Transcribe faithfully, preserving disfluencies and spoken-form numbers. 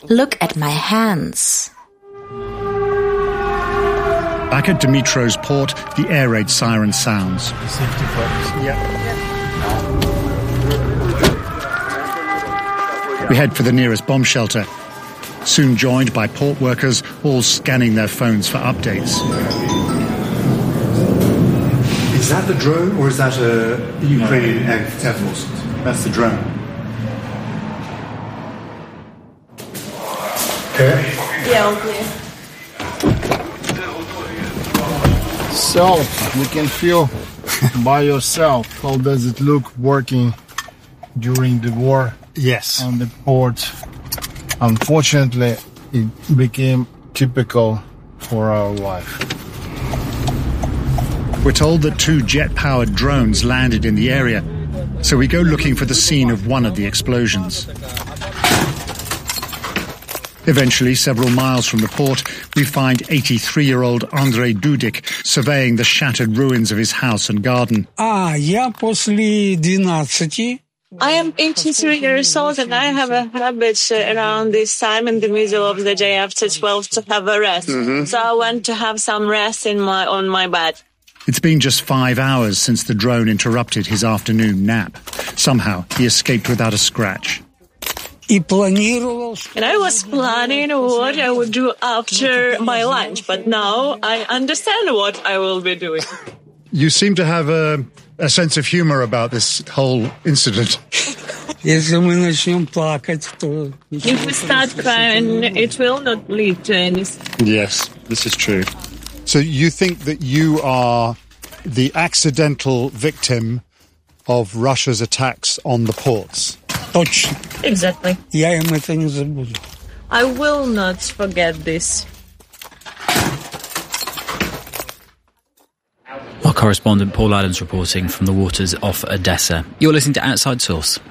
Look at my hands. Back at Dmitro's port, the air raid siren sounds. Safety focus. Yeah. We head for the nearest bomb shelter, soon joined by port workers, all scanning their phones for updates. Is that the drone or is that a Ukrainian Air Force? That's the drone. Okay. Yeah, all clear. So, you can feel by yourself how does it look working during the war. Yes. On the port. Unfortunately, it became typical for our life. We're told that two jet-powered drones landed in the area, so we go looking for the scene of one of the explosions. Eventually, several miles from the port, we find eighty-three-year-old Andrei Dudik surveying the shattered ruins of his house and garden. А, я после двенадцати. I am eighty-three years old and I have a habit around this time in the middle of the day after twelve to have a rest. Mm-hmm. So I went to have some rest in my on my bed. It's been just five hours since the drone interrupted his afternoon nap. Somehow, he escaped without a scratch. And I was planning what I would do after my lunch, but now I understand what I will be doing. You seem to have a, a sense of humor about this whole incident. If we start crying, it will not lead to anything. Yes, this is true. So you think that you are the accidental victim of Russia's attacks on the ports? Exactly. I will not forget this. Our correspondent Paul Adams reporting from the waters off Odessa. You're listening to Outside Source.